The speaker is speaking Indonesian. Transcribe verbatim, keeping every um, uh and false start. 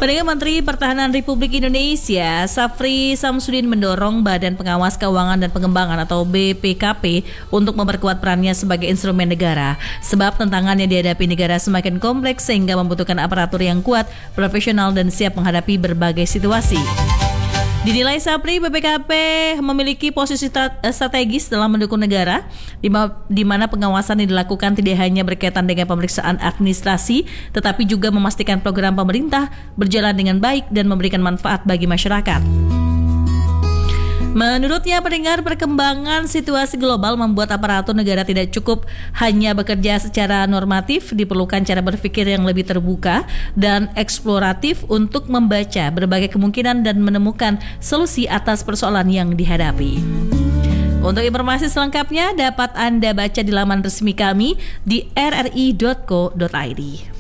Perdana Menteri Pertahanan Republik Indonesia Safri Samsudin mendorong Badan Pengawas Keuangan dan Pengembangan atau B P K P untuk memperkuat perannya sebagai instrumen negara. Sebab tantangan yang dihadapi negara semakin kompleks sehingga membutuhkan aparatur yang kuat, profesional dan siap menghadapi berbagai situasi. Dinilai Sapri, B P K P memiliki posisi strategis dalam mendukung negara, di mana pengawasan yang dilakukan tidak hanya berkaitan dengan pemeriksaan administrasi, tetapi juga memastikan program pemerintah berjalan dengan baik dan memberikan manfaat bagi masyarakat. Menurutnya, pendengar, perkembangan situasi global membuat aparatur negara tidak cukup hanya bekerja secara normatif, diperlukan cara berpikir yang lebih terbuka dan eksploratif untuk membaca berbagai kemungkinan dan menemukan solusi atas persoalan yang dihadapi. Untuk informasi selengkapnya dapat Anda baca di laman resmi kami di r r i dot co dot i d.